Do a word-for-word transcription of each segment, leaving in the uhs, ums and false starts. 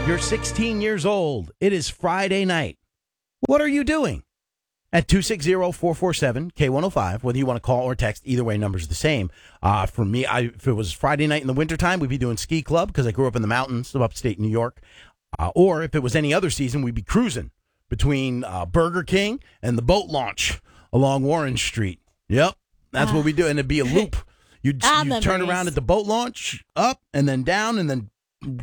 You're sixteen years old. It is Friday night. What are you doing? At two six zero, four four seven, K one oh five, whether you want to call or text, either way, number's the same. Uh, for me, I, if it was Friday night in the wintertime, we'd be doing ski club because I grew up in the mountains of upstate New York. Uh, or if it was any other season, we'd be cruising between uh, Burger King and the boat launch along Warren Street. Yep, that's uh, what we do. And it'd be a loop. You'd, you'd turn around at the boat launch, up and then down, and then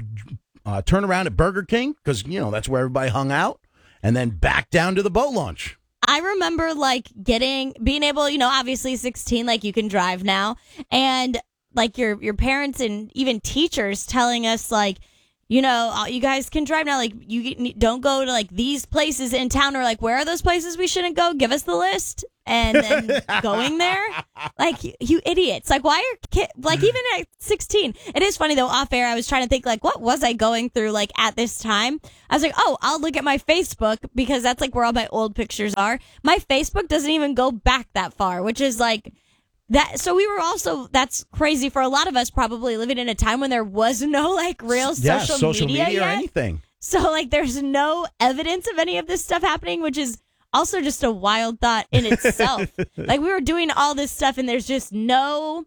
uh, turn around at Burger King because, you know, that's where everybody hung out, and then back down to the boat launch. I remember, like, getting, being able, you know, obviously sixteen, like, you can drive now, and, like, your your parents and even teachers telling us, like, you know, you guys can drive now, like, you don't go to, like, these places in town, or, like, where are those places we shouldn't go? Give us the list. And then going there, like, you, you idiots. Like, why are kids, like, even at sixteen, it is funny, though, off air, I was trying to think, like, what was I going through, like, at this time? I was like, oh, I'll look at my Facebook, because that's, like, where all my old pictures are. My Facebook doesn't even go back that far, which is, like, that. So we were also, that's crazy for a lot of us, probably living in a time when there was no, like, real yeah, social, social media, media or yet. anything. So, like, there's no evidence of any of this stuff happening, which is also just a wild thought in itself. Like, we were doing all this stuff, and there's just no...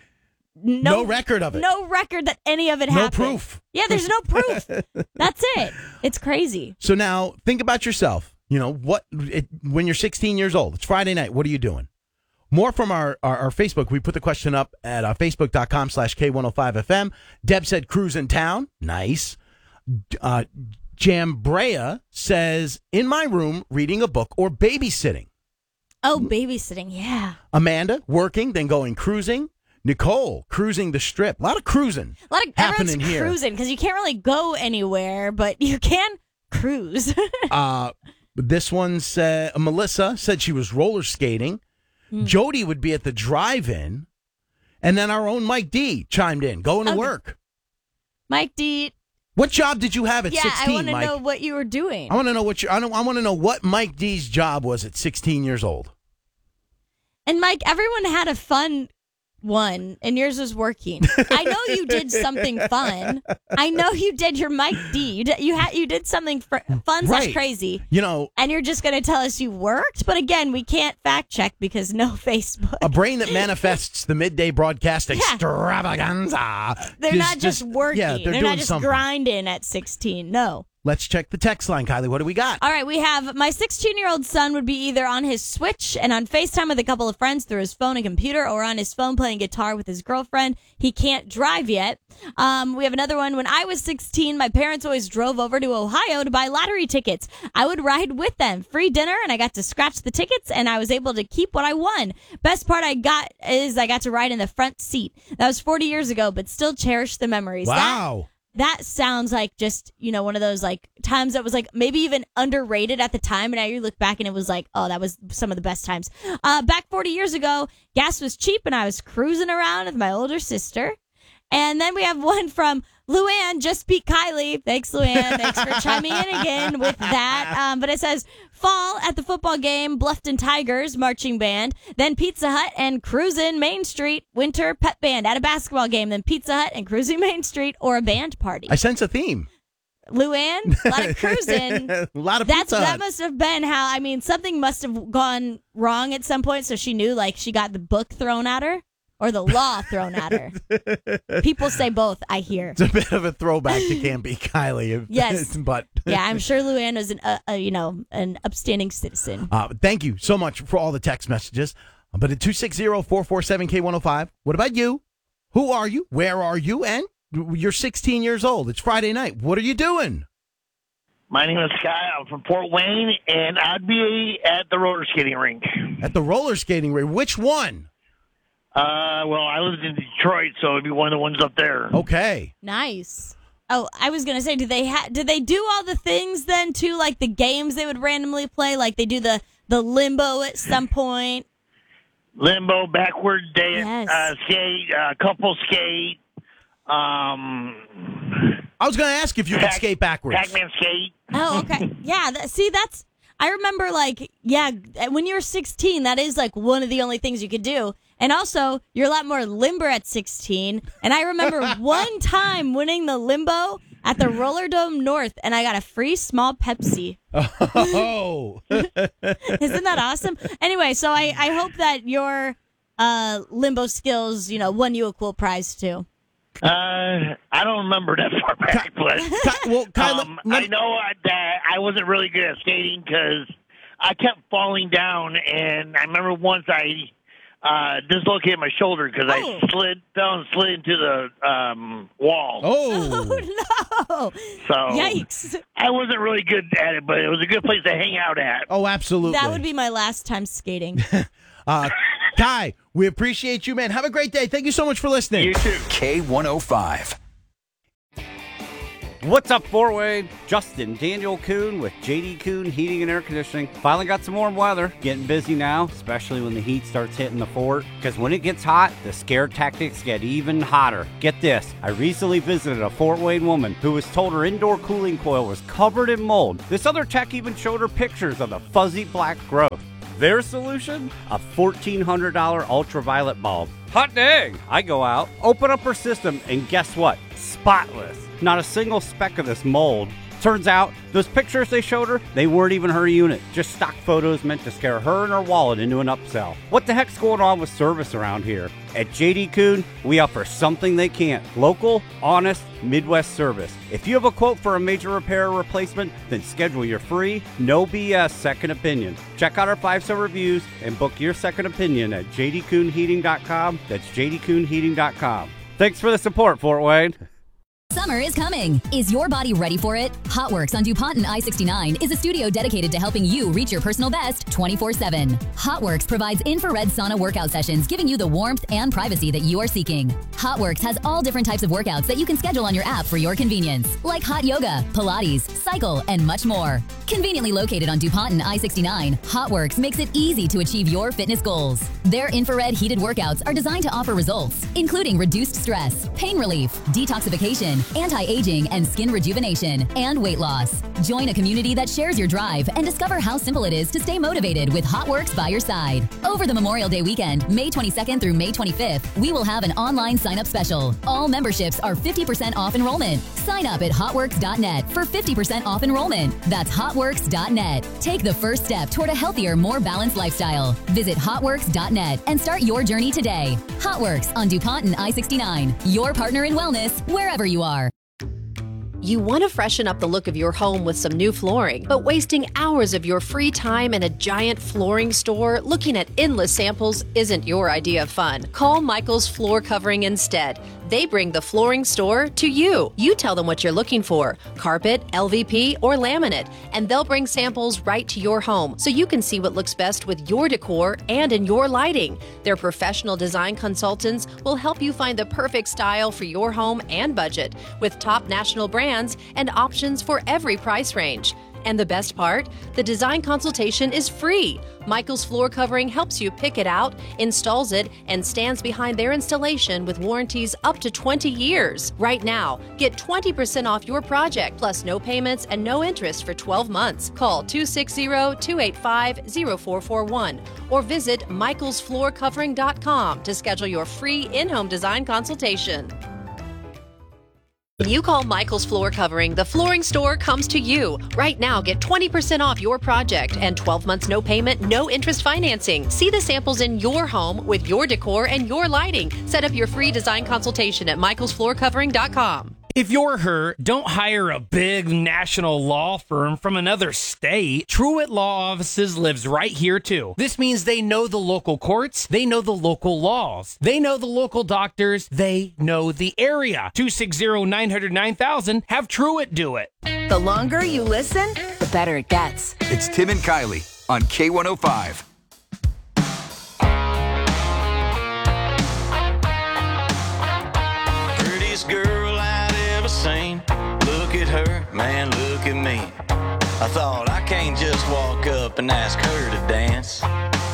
No, no record of it. No record that any of it no happened. No proof. Yeah, there's no proof. That's it. It's crazy. So now, think about yourself. You know, what it, when you're sixteen years old, it's Friday night, what are you doing? More from our, our, our Facebook. We put the question up at uh, facebook.com slash K105FM. Deb said cruise in town. Nice. Uh, Jambrea says, in my room, reading a book or babysitting. Oh, babysitting, yeah. Amanda, working, then going cruising. Nicole, cruising the strip. A lot of cruising. A lot of happening here. Cruising, because you can't really go anywhere, but you can cruise. uh, this one said, uh, Melissa said she was roller skating. Mm. Jody would be at the drive-in. And then our own Mike D chimed in, going to okay. work. Mike D. What job did you have at yeah, sixteen, I want to Mike? know what you were doing. I want to know what you. I, don't, I want to know what Mike D's job was at sixteen years old. And Mike, everyone had a fun one, and yours was working. I know you did something fun. I know you did your Mike D. You did, you, had, you did something fr- fun slash right. crazy. You know, and you're just going to tell us you worked? But again, we can't fact check because no Facebook. A brain that manifests the midday broadcast extravaganza. They're just, not just, just working. Yeah, they're, they're doing not just something. grinding at sixteen. No. Let's check the text line, Kylie. What do we got? All right, we have my sixteen-year-old son would be either on his Switch and on FaceTime with a couple of friends through his phone and computer, or on his phone playing guitar with his girlfriend. He can't drive yet. Um, we have another one. When I was sixteen, my parents always drove over to Ohio to buy lottery tickets. I would ride with them. Free dinner, and I got to scratch the tickets, and I was able to keep what I won. Best part I got is I got to ride in the front seat. That was forty years ago, but still cherish the memories. Wow. That, That sounds like just, you know, one of those, like, times that was, like, maybe even underrated at the time. And now you look back and it was like, oh, that was some of the best times. Uh, back forty years ago, gas was cheap and I was cruising around with my older sister. And then we have one from Luann, just beat Kylie. Thanks, Luann. Thanks for chiming in again with that. Um, but it says, fall at the football game, Bluffton Tigers marching band, then Pizza Hut and cruising Main Street, winter pep band at a basketball game, then Pizza Hut and cruising Main Street, or a band party. I sense a theme. Luann, a lot of cruising. a lot of That's, Pizza Hut. That must have been how, I mean, something must have gone wrong at some point, so she knew, like, she got the book thrown at her. Or the law thrown at her. People say both, I hear. It's a bit of a throwback to Can't Be Kylie. Yes. but yeah, I'm sure Luann was an, uh, uh, you know, an upstanding citizen. Uh, thank you so much for all the text messages. But at two six zero, four four seven, K one oh five, what about you? Who are you? Where are you? And you're sixteen years old. It's Friday night. What are you doing? My name is Scott. I'm from Fort Wayne, and I'd be at the roller skating rink. At the roller skating rink? Which one? Uh, well, I lived in Detroit, so it'd be one of the ones up there. Okay. Nice. Oh, I was gonna say, did they ha- did they do all the things then too, like the games they would randomly play, like they do the the limbo at some point? Limbo, backward day, yes. uh, skate, uh, couple skate. Um, I was gonna ask if you Pac- could skate backwards. Pac-Man skate. Oh, okay. Yeah. That, see, that's. I remember, like, yeah, when you were sixteen, that is, like, one of the only things you could do. And also, you're a lot more limber at sixteen. And I remember one time winning the limbo, at the Roller Dome North, and I got a free small Pepsi. Oh. Isn't that awesome? Anyway, so I, I hope that your uh, limbo skills, you know, won you a cool prize, too. Uh, I don't remember that far back, but Ky- well, Kyla, um, let- I know that I wasn't really good at skating because I kept falling down, and I remember once I uh, dislocated my shoulder because Oh. I slid down and slid into the um, wall. Oh. Oh, no. So Yikes. I wasn't really good at it, but it was a good place to hang out at. Oh, absolutely. That would be my last time skating. Uh, Kai, we appreciate you, man. Have a great day. Thank you so much for listening. You too. K one oh five. What's up, Fort Wayne? Justin Daniel Kuhn with J D Kuhn Heating and Air Conditioning. Finally got some warm weather. Getting busy now, especially when the heat starts hitting the fort. Because when it gets hot, the scare tactics get even hotter. Get this, I recently visited a Fort Wayne woman who was told her indoor cooling coil was covered in mold. This other tech even showed her pictures of the fuzzy black growth. Their solution? A fourteen hundred dollars ultraviolet bulb. Hot dang! I go out, open up her system, and guess what? Spotless. Not a single speck of this mold. Turns out, those pictures they showed her, they weren't even her unit. Just stock photos meant to scare her and her wallet into an upsell. What the heck's going on with service around here? At J D Kuhn, we offer something they can't. Local, honest, Midwest service. If you have a quote for a major repair or replacement, then schedule your free, no B S second opinion. Check out our five-star reviews and book your second opinion at j d kuhn heating dot com. That's j d kuhn heating dot com. Thanks for the support, Fort Wayne. Summer is coming. Is your body ready for it? Hotworks on DuPont and I sixty-nine is a studio dedicated to helping you reach your personal best twenty-four seven. Hotworks provides infrared sauna workout sessions, giving you the warmth and privacy that you are seeking. Hotworks has all different types of workouts that you can schedule on your app for your convenience, like hot yoga, Pilates, cycle, and much more. Conveniently located on DuPont and I sixty-nine, Hotworks makes it easy to achieve your fitness goals. Their infrared heated workouts are designed to offer results, including reduced stress, pain relief, detoxification, anti-aging and skin rejuvenation, and weight loss. Join a community that shares your drive and discover how simple it is to stay motivated with Hotworks by your side. Over the Memorial Day weekend, May twenty-second through May twenty-fifth, we will have an online sign-up special. All memberships are fifty percent off enrollment. Sign up at hotworks dot net for fifty percent off enrollment. That's hotworks dot net. Take the first step toward a healthier, more balanced lifestyle. Visit hotworks dot net and start your journey today. Hotworks on DuPont and I sixty-nine. Your partner in wellness, wherever you are. You want to freshen up the look of your home with some new flooring, but wasting hours of your free time in a giant flooring store looking at endless samples isn't your idea of fun. Call Michael's Floor Covering instead. They bring the flooring store to you. You tell them what you're looking for, carpet, L V P, or laminate, and they'll bring samples right to your home so you can see what looks best with your decor and in your lighting. Their professional design consultants will help you find the perfect style for your home and budget with top national brands and options for every price range. And the best part? The design consultation is free. Michael's Floor Covering helps you pick it out, installs it, and stands behind their installation with warranties up to twenty years. Right now, get twenty percent off your project, plus no payments and no interest for twelve months. Call two six zero, two eight five, zero four four one or visit michaels floor covering dot com to schedule your free in-home design consultation. When you call Michael's Floor Covering, the flooring store comes to you. Right now, get twenty percent off your project and twelve months no payment, no interest financing. See the samples in your home with your decor and your lighting. Set up your free design consultation at michaels floor covering dot com. If you're her, don't hire a big national law firm from another state. Truett Law Offices lives right here, too. This means they know the local courts, they know the local laws, they know the local doctors, they know the area. two six zero, nine zero zero, nine thousand, have Truett do it. The longer you listen, the better it gets. It's Tim and Kylie on K one oh five. Prettiest girl I'd ever seen. Look at her, man, look at me. I thought I can't just walk up and ask her to dance.